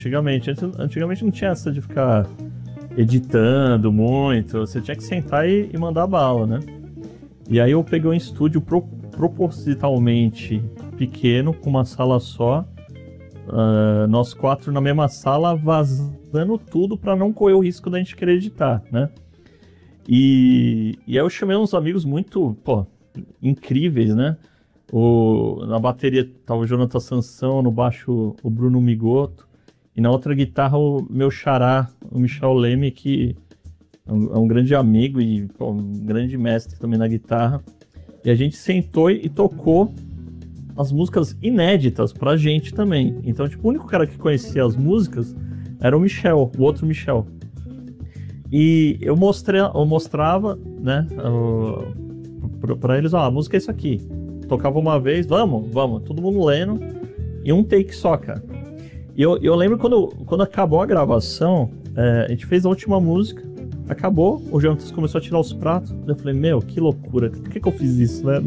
Antigamente não tinha essa de ficar editando muito, você tinha que sentar e mandar bala, né? E aí eu peguei um estúdio propositalmente pequeno, com uma sala só, nós 4 na mesma sala, vazando tudo pra não correr o risco da gente querer editar, né? E aí eu chamei uns amigos muito, incríveis, né? Na bateria tava o Jonathan Sansão, no baixo o Bruno Migoto, e na outra guitarra o meu xará, o Michel Leme, que é um grande amigo e um grande mestre também na guitarra. E a gente sentou e tocou as músicas inéditas pra gente também. Então, tipo, o único cara que conhecia as músicas era o outro Michel. E eu mostrava, né, pra eles, a música é isso aqui. Tocava uma vez, vamos, todo mundo lendo, e um take só, cara. E eu lembro quando acabou a gravação, a gente fez a última música, acabou, o Jonas começou a tirar os pratos, eu falei, que loucura, por que eu fiz isso, né?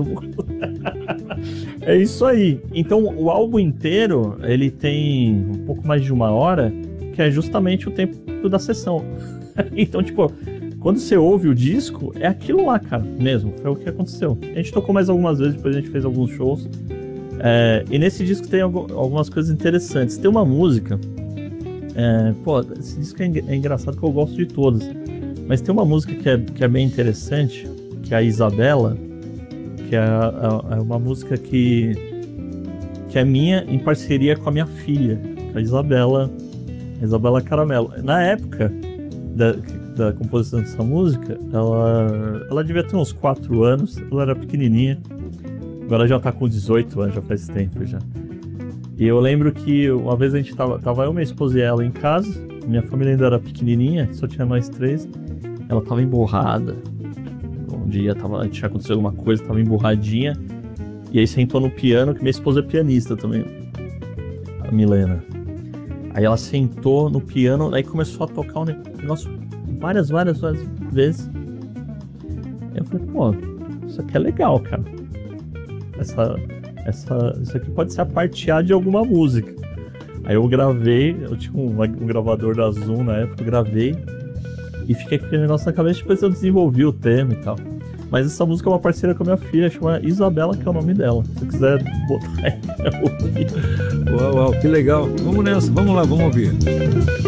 É isso aí. Então o álbum inteiro, ele tem um pouco mais de 1 hora, que é justamente o tempo da sessão. Então, tipo, quando você ouve o disco, é aquilo lá, cara, mesmo, foi o que aconteceu. A gente tocou mais algumas vezes, depois a gente fez alguns shows, e nesse disco tem algumas coisas interessantes. Tem uma música, esse disco é engraçado, que eu gosto de todas, mas tem uma música que é bem interessante, que é a Isabela, que é uma música que é minha em parceria com a minha filha, a Isabela Caramelo. Na época da composição dessa música, ela devia ter uns 4 anos, ela era pequenininha, agora já tá com 18 anos, já faz tempo já. E eu lembro que uma vez a gente tava eu, minha esposa e ela em casa, minha família ainda era pequenininha, só tinha nós 3, ela tava emborrada, um dia tinha acontecido alguma coisa, tava emborradinha, e aí sentou no piano, que minha esposa é pianista também, a Milena. Aí ela sentou no piano, aí começou a tocar um negócio várias vezes. Aí eu falei, isso aqui é legal, cara. Isso aqui pode ser a parte A de alguma música. Aí eu gravei, eu tinha um gravador da Zoom na época, eu gravei e fiquei com aquele negócio na cabeça, depois eu desenvolvi o tema e tal. Mas essa música é uma parceria com a minha filha, chama Isabela, que é o nome dela. Se você quiser botar aí pra ouvir. Uau, que legal. Vamos nessa, vamos lá, vamos ouvir.